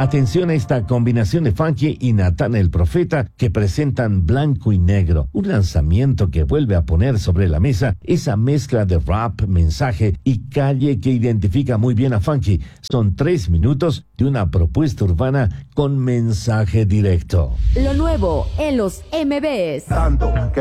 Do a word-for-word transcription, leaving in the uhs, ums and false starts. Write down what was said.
Atención a esta combinación de Funky y Natán el Profeta que presentan Blanco y Negro, un lanzamiento que vuelve a poner sobre la mesa esa mezcla de rap, mensaje y calle que identifica muy bien a Funky. Son tres minutos de una propuesta urbana con mensaje directo. Lo nuevo en los M Bs. Tanto que